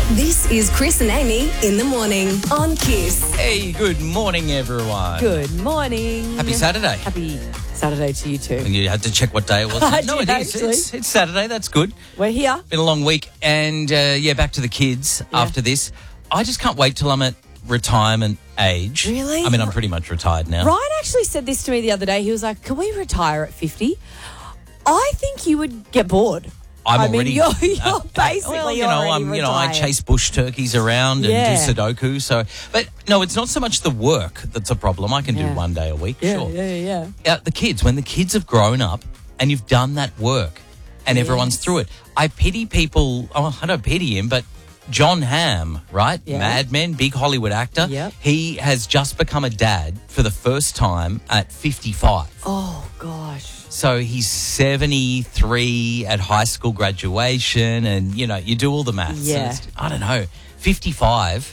This is Chris and Amy in the morning on Kiss. Hey, good morning, everyone. Good morning. Happy Saturday. Happy Saturday to you too. And you had to check what day it was. I No, did, it is. actually. It's Saturday. That's good. We're here. Been a long week. And, back to the kids after this. I just can't wait till I'm at retirement age. Really? I mean, I'm pretty much retired now. Ryan actually said this to me the other day. He was like, can we retire at 50? I think you would get bored. I'm mean, already. you're basically already I retired. chase bush turkeys around and Yeah. do Sudoku. So, but no, it's not so much the work that's a problem. I can do Yeah. one day a week, Yeah, sure. yeah. The kids, when the kids have grown up and you've done that work and everyone's Yes. through it. I pity people. Oh, I don't pity him, but John Hamm, right? Yeah. Mad Men, big Hollywood actor. Yep. He has just become a dad for the first time at 55. Oh, gosh. So he's 73 at high school graduation and, you do all the maths. Yeah. And I don't know, 55.